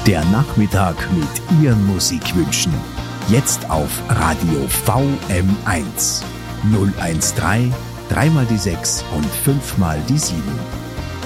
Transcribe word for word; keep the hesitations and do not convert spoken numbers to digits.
Der Nachmittag mit Ihren Musikwünschen. Jetzt auf Radio V M eins. null eins drei, drei mal die sechs und fünf mal die sieben.